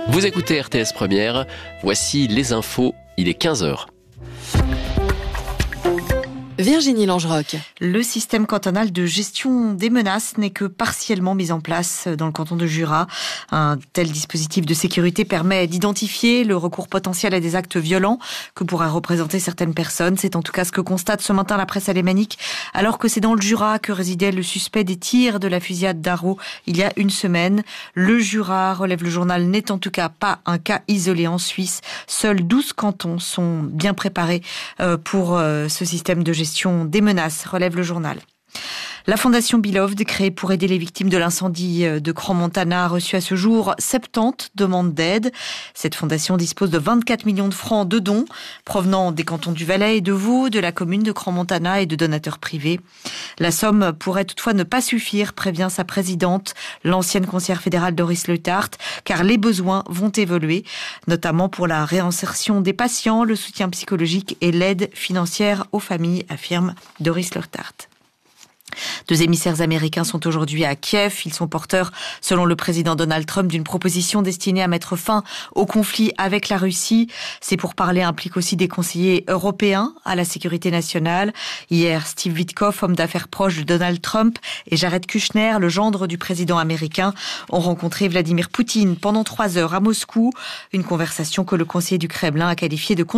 Vous écoutez RTS Première, voici les infos, il est 15h. Virginie Langeroc. Le système cantonal de gestion des menaces n'est que partiellement mis en place dans le canton de Jura. Un tel dispositif de sécurité permet d'identifier le recours potentiel à des actes violents que pourraient représenter certaines personnes. C'est en tout cas ce que constate ce matin la presse alémanique, alors que c'est dans le Jura que résidait le suspect des tirs de la fusillade d'Arreau il y a une semaine. Le Jura, relève le journal, n'est en tout cas pas un cas isolé en Suisse. Seuls 12 cantons sont bien préparés pour ce système de gestion des menaces, relève le journal. La Fondation Beloved, créée pour aider les victimes de l'incendie de Crans-Montana, a reçu à ce jour 70 demandes d'aide. Cette fondation dispose de 24 millions de francs de dons provenant des cantons du Valais et de Vaud, de la commune de Crans-Montana et de donateurs privés. La somme pourrait toutefois ne pas suffire, prévient sa présidente, l'ancienne conseillère fédérale Doris Leuthardt, car les besoins vont évoluer, notamment pour la réinsertion des patients, le soutien psychologique et l'aide financière aux familles, affirme Doris Leuthardt. 2 émissaires américains sont aujourd'hui à Kiev. Ils sont porteurs, selon le président Donald Trump, d'une proposition destinée à mettre fin au conflit avec la Russie. Ces pourparlers impliquent aussi des conseillers européens à la sécurité nationale. Hier, Steve Witkoff, homme d'affaires proche de Donald Trump, et Jared Kushner, le gendre du président américain, ont rencontré Vladimir Poutine pendant 3 heures à Moscou. Une conversation que le conseiller du Kremlin a qualifiée de